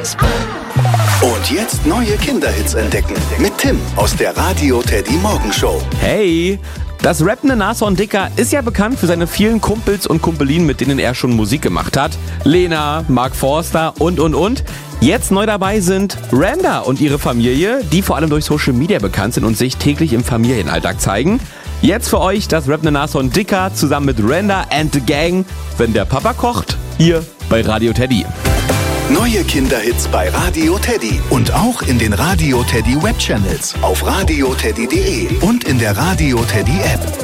Und jetzt neue Kinderhits entdecken mit Tim aus der Radio Teddy Morgenshow. Hey, das rappende Nashorn Dicker ist ja bekannt für seine vielen Kumpels und Kumpelinen, mit denen er schon Musik gemacht hat. Lena, Mark Forster und. Jetzt neu dabei sind Randa und ihre Familie, die vor allem durch Social Media bekannt sind und sich täglich im Familienalltag zeigen. Jetzt für euch das rappende Nashorn Dicker zusammen mit Randa and the Gang, wenn der Papa kocht, hier bei Radio Teddy. Neue Kinderhits bei Radio Teddy und auch in den Radio Teddy Webchannels auf radioteddy.de und in der Radio Teddy App.